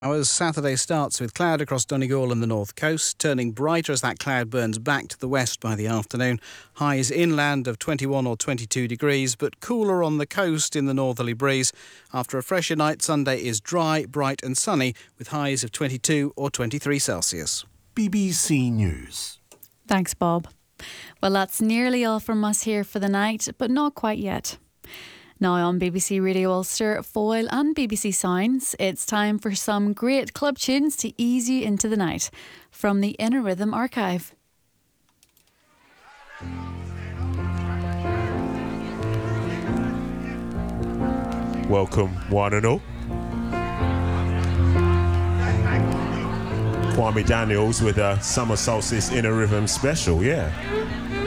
As Saturday starts with cloud across Donegal and the north coast, turning brighter as that cloud burns back to the west by the afternoon. Highs inland of 21 or 22 degrees, but cooler on the coast in the northerly breeze. After a fresher night, Sunday is dry, bright and sunny with highs of 22 or 23 Celsius. BBC News. Thanks, Bob. Well, that's nearly all from us here for the night, but not quite yet. Now on BBC Radio Ulster, Foyle and BBC Sounds, it's time for some great club tunes to ease you into the night from the Inner Rhythm archive. Welcome, one and all. Kwame Daniels with a Summer Solstice Inner Rhythm special, yeah.